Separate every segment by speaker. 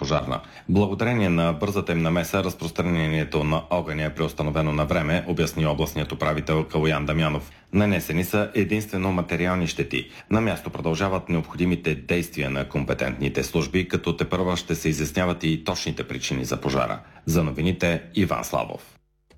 Speaker 1: пожарна. Благодарение на бързата им намеса, разпространението на огъня е преустановено на време, обясни областният управител Калоян Дамянов. Нанесени са единствено материални щети. На място продължават необходимите действия на компетентните служби, като тепърва ще се изясняват и точните причини за пожара. За новините Иван Славов.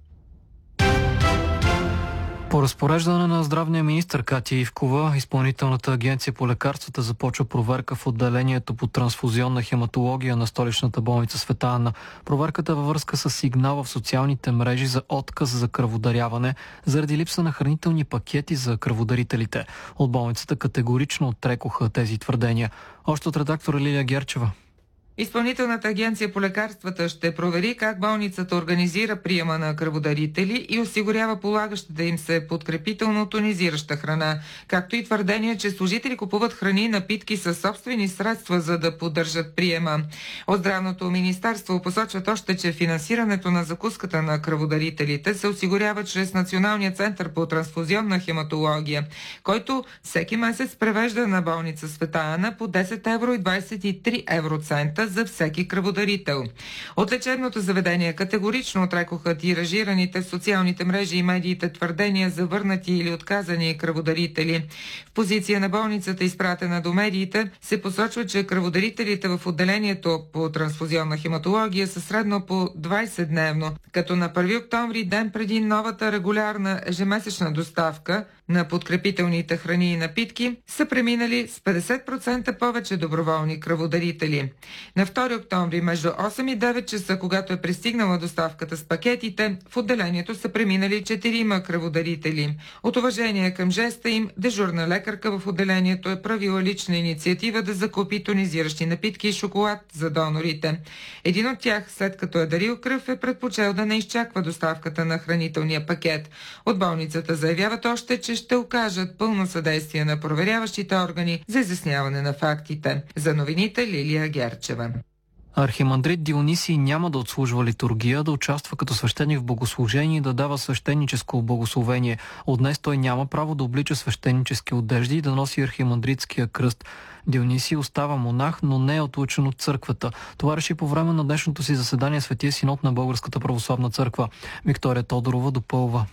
Speaker 2: По разпореждане на здравния министър Катя Ивкова, Изпълнителната агенция по лекарствата започва проверка в отделението по трансфузионна хематология на столичната болница Света Анна. Проверката във връзка с сигнал в социалните мрежи за отказ за кръводаряване заради липса на хранителни пакети за кръводарителите. От болницата категорично отрекоха тези твърдения. Още от редактора Лилия Герчева.
Speaker 3: Изпълнителната агенция по лекарствата ще провери как болницата организира приема на кръводарители и осигурява полагащата им се подкрепително-тонизираща храна, както и твърдение, че служители купуват храни и напитки със собствени средства, за да поддържат приема. От здравното министерство посочват още, че финансирането на закуската на кръводарителите се осигурява чрез Националния център по трансфузионна хематология, който всеки месец превежда на болница Света Анна по 10 евро и 23 евроцента за всеки кръводарител. От лечебното заведение категорично отрекоха тиражираните в социалните мрежи и медиите твърдения за върнати или отказани кръводарители. В позиция на болницата, изпратена до медиите, се посочва, че кръводарителите в отделението по трансфузионна хематология са средно по 20-дневно, като на 1 октомври, ден преди новата регулярна ежемесечна доставка на подкрепителните храни и напитки, са преминали с 50% повече доброволни кръводарители. На 2 октомври между 8 и 9 часа, когато е пристигнала доставката с пакетите, в отделението са преминали 4 кръводарители. От уважение към жеста им, дежурна лекарка в отделението е правила лична инициатива да закупи тонизиращи напитки и шоколад за донорите. Един от тях, след като е дарил кръв, е предпочел да не изчаква доставката на хранителния пакет. От болницата заявяват още, че ще окажат пълно съдействие на проверяващите органи за изясняване на фактите. За новините Лилия Герчева.
Speaker 2: Архимандрит Дионисий няма да отслужва литургия, да участва като свещеник в богослужение и да дава свещеническо благословение. От днес той няма право да облича свещенически одежди и да носи архимандритския кръст. Дионисий остава монах, но не е отлучен от църквата. Това реши по време на днешното си заседание Светия синод на Българската православна църква. Виктория Тодорова допълва.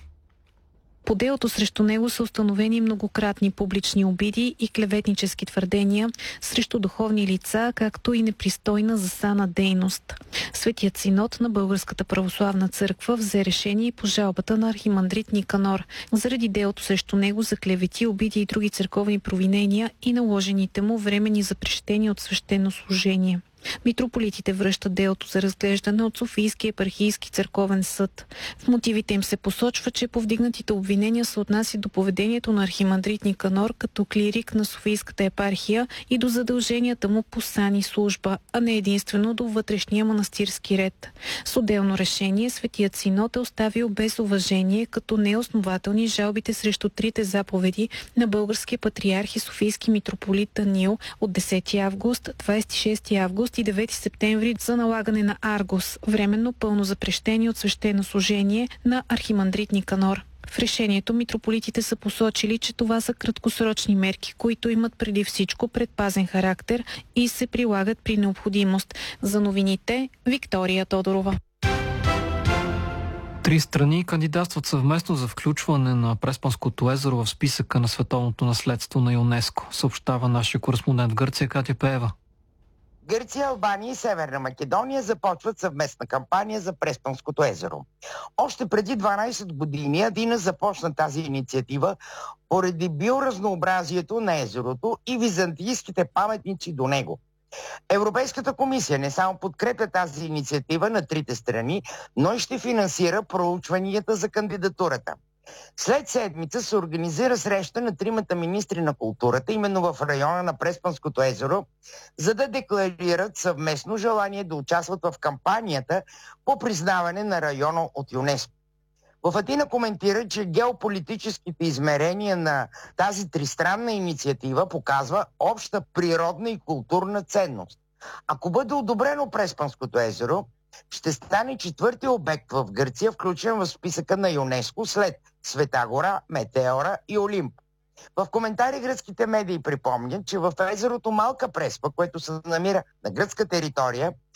Speaker 4: По делото срещу него са установени многократни публични обиди и клеветнически твърдения срещу духовни лица, както и непристойна засана дейност. Светият синод на Българската православна църква взе решение по жалбата на архимандрит Никанор заради делото срещу него за клевети, обиди и други църковни провинения и наложените му временни запрещения от свещено служение. Митрополитите връщат делото за разглеждане от Софийския епархийски църковен съд. В мотивите им се посочва, че повдигнатите обвинения се отнасят до поведението на архимандрит Никанор като клирик на Софийската епархия и до задълженията му по сан и служба, а не единствено до вътрешния манастирски ред. С отделно решение Светият синод е оставил без уважение като неоснователни жалбите срещу трите заповеди на българския патриарх и софийски митрополит Даниил от 10 август, 26 август и 9 септември за налагане на аргос, временно пълно запрещение от свещено служение на архимандрит Никанор. В решението митрополитите са посочили, че това са краткосрочни мерки, които имат преди всичко предпазен характер и се прилагат при необходимост. За новините Виктория Тодорова.
Speaker 2: 3 страни кандидатстват съвместно за включване на Преспанското езеро в списъка на световното наследство на ЮНЕСКО, съобщава нашия кореспондент в Гърция Катя Пеева.
Speaker 5: Гърция, Албания и Северна Македония започват съвместна кампания за Преспанското езеро. Още преди 12 години Адина започна тази инициатива поради биоразнообразието на езерото и византийските паметници до него. Европейската комисия не само подкрепя тази инициатива на трите страни, но и ще финансира проучванията за кандидатурата. След седмица се организира среща на тримата министри на културата, именно в района на Преспанското езеро, за да декларират съвместно желание да участват в кампанията по признаване на района от ЮНЕСКО. В Атина коментира, че геополитическите измерения на тази тристранна инициатива показва обща природна и културна ценност. Ако бъде одобрено Преспанското езеро, ще стане 4-ти обект в Гърция, включен в списъка на ЮНЕСКО след Света гора, Метеора и Олимп. В коментари гръцките медии припомнят, че в езерото Малка Преспа, което се намира на гръцка територия,